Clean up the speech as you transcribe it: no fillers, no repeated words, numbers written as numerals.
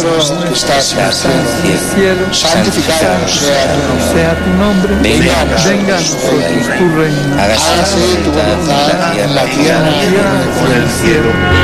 nuestro que estás en el cielo, santificado sea tu nombre, venga a nosotros tu reino, hágase tu voluntad en la tierra como en el cielo.